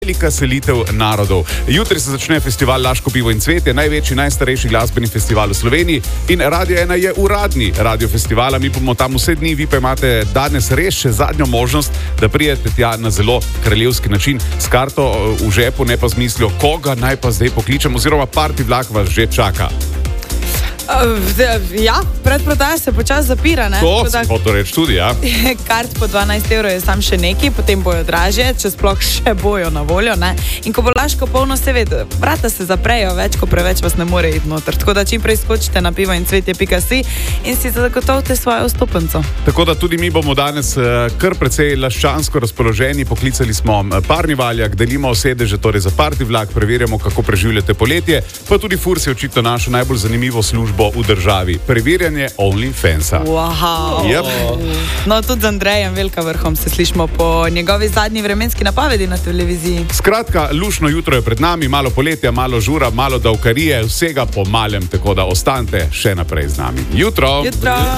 velika selitev narodov. Jutri se začne festival Laško pivo in cvetje, največji, najstarejši glasbeni festival v Sloveniji in Radio 1 je uradni radio festivala. Mi bomo tam vse dni, vi pa imate danes res še zadnjo možnost, da prijete tja na zelo kraljevski način s karto v žepu, ne pa z mislijo, koga naj pa zdaj pokličem, oziroma party vlak vas že čaka. Ja, predprodaja se počasi zapira, ne? To si hotel reči tudi, ja. Kart po 12 evrov je sam še neki, potem bojo dražje, če sploh še bojo na voljo, ne? In ko bo Laško polno, seveda, vrata se zaprejo, več ko preveč vas ne more iti noter. Tako da čim prej skočite na pivoincvetje.si in si zagotovite svojo vstopenco. Tako da tudi mi bomo danes kar precej laščansko razpoloženi. Poklicali smo parni valjak, delimo sedeže torej za party vlak, preverjamo, kako preživljate poletje, pa tudi Furs je očitno našo najbolj zanimivo službo v državi. Preverjanje OnlyFansa. Wow. Yep. No, tudi z Andrejem Velkavrhom se slišimo po njegovi zadnji vremenski napovedi na televiziji. Skratka, lušno jutro je pred nami, malo poletja, malo žura, malo davkarije, vsega po malem, tako da ostanite še naprej z nami. Jutro!